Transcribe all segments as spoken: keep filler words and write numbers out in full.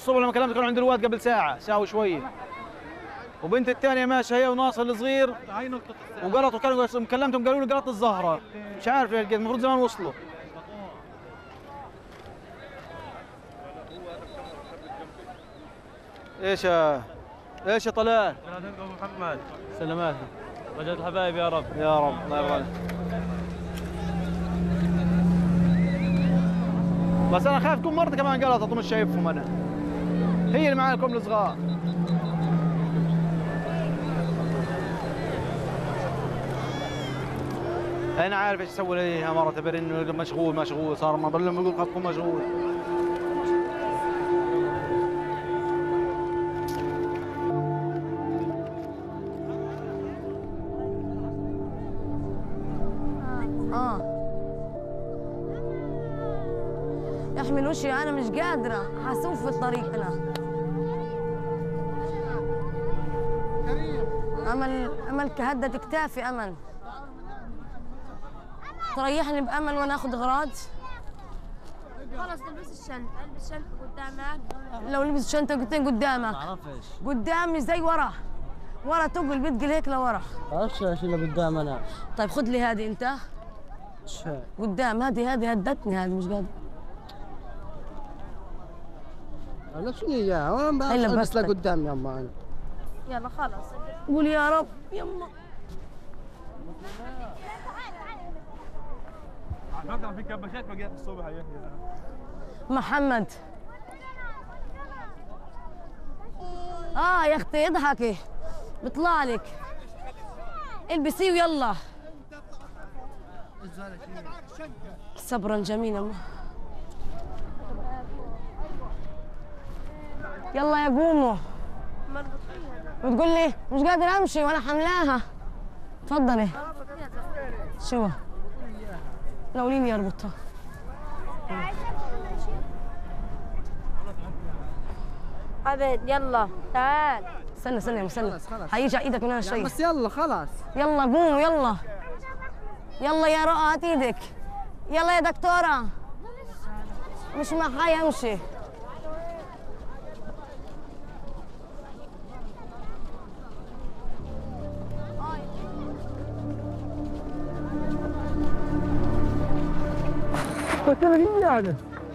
الصبح لما كلمت كانوا عند الواد قبل ساعه ساعه وشويه. وبنت الثانيه ماشيه هي وناصر الصغير وقلطوا، كانوا كلمتهم قالوا لي قلط الزهره، مش عارف ليش المفروض زمان وصلوا. ايش يا ايش يا طلال؟ سلامتكم ابو محمد. سلامات. وجد الحبايب يا رب. يا رب الله يرضى عليك. بس انا خايف تكون مرتي كمان قلطت ومش شايفهم انا. هي اللي معاكم الصغار. انا عارف ايش اسوي لها مرة برن مشغول مشغول صار ما بقول لهم يقول خطكم مشغول. اه يحمل وشي، انا مش قادره، حاسوف في الطريق انا. امل امل كهدت كتافي امل. تريحني بامل وانا اخذ اغراض. خلص البس الشنطه، البس شنطه قدامك. لو لبس شنطه قلتين قدامك. ما بعرفش. قدامي زي ورا. ورا تقل بتقل هيك لورا. ما بعرفش ايش اللي قدام انا. طيب خذ لي هذه انت. شو قدام هذه هذه هدتني هذه مش قادر. لا شنو اياها؟ وانا هي بس لبستك. لقدام يما انا. يلا خلص. قول يا رب يما. على فكره في كبشات بقيت الصبح يا محمد. اه يا اختي اضحكي بيطلع لك. البسيه ويلا. صبرا جميلا. يلا يا قوموا. بتقول لي مش قادر امشي وانا حملاها. تفضلي. شو؟ لو لين يربطها. عبد يلا تعال. استنى استنى يا استنى. خلاص خلاص. حيجي على ايدك من هنا شيء. بس يلا خلاص. يلا قوموا يلا. يلا يا رؤى هات ايدك. يلا يا دكتورة. مش معاي امشي. قلت لك يعني.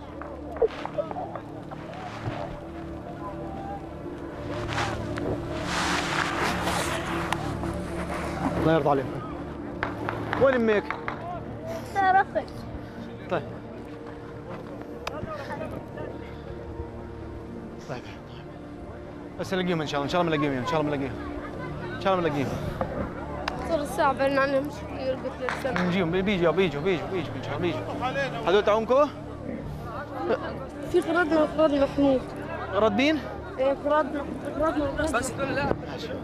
الله يرضى عليك. وين امك؟ تعرفك. طيب. طيب. بس نلاقيهم ان شاء الله، ان شاء الله بنلاقيهم ان شاء الله بنلاقيهم. ان شاء الله بنلاقيهم. صار الساعة بين عنهم مش كثير قلت لك سنة. بنجيهم بيجوا بيجوا بيجوا بيجوا ان شاء الله بيجوا. هذول تعاونكم؟ في غراضنا وغراض محمود. غرض مين؟ ايه غراضنا غراضنا وغراض بس كل لا.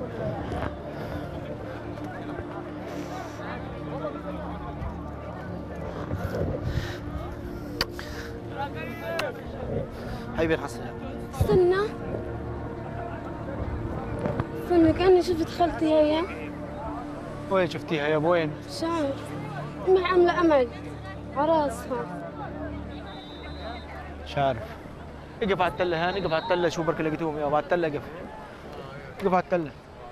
هاي بين حسن. استنى استنى كأني شفت خالتي هي. وين شفتيها يا وين؟ مش عارف. ما عاملة أمل عراسها. مش عارف. اقف على التلة هان، اقف على التلة شو بركي لقيتوهم يابا على التلة اقف. اقف على التلة.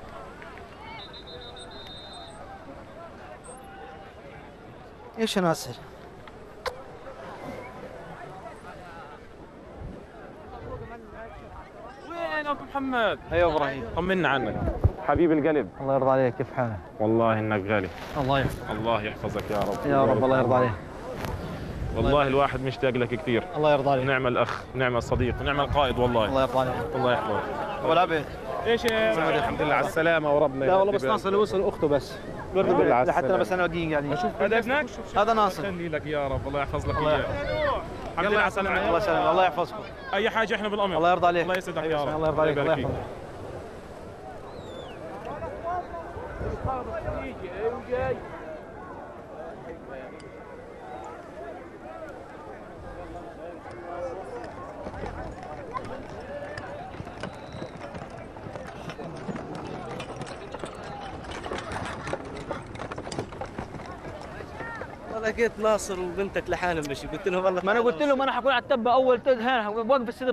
ايش يا ناصر؟ وين ابو محمد؟ هيا ابراهيم. طمنا عنك حبيب القلب. الله يرضى عليك، كيف حالك؟ والله انك غالي. الله يحفظك. الله يحفظك يا رب. يا رب الله يرضى عليك. والله الواحد مشتاق لك كثير. الله يرضى عليك. نعم الاخ، نعم الصديق، نعم القائد والله. الله يرضى عليك. الله يحفظك. ابو العبيد. ايش يا الحمد لله على السلامة وربنا. لا والله بس ناصر اللي وصل اخته بس. لحتى انا بس انا واقفين قاعدين. هذا ابنك؟ هذا ناصر. خلي لك يا رب، الله يحفظ لك اياه. الحمد لله على السلامة. الله يسلمك، الله يحفظكم. اي حاجة احنا بالامر. الله يرضى عليك. الله يسعدك يا رب. الله يرضى عليك. الله يحفظك. لقيت ناصر وبنتك لحالهم مشي، قلت لهم والله ما انا قلت لهم انا حكون على التبه اول تد هنا واقف السدر